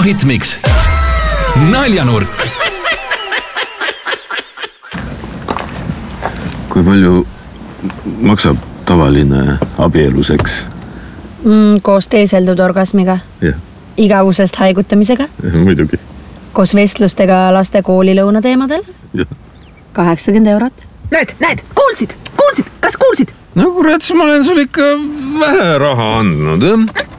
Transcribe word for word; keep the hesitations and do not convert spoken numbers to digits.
Hitmix. Naljanurk. Kui palju maksab tavaline abieluseks? Mm, koos teeseldud orgasmiga. Jah. Igavusest haigutamisega. Muidugi. Koos vestlustega laste koolilõuna teemadel. Jah. kaheksakümmend eurot. Näed, näed, kuulsid, kuulsid, kas kuulsid? No kurat, ma olen sul ikka vähe raha andnud.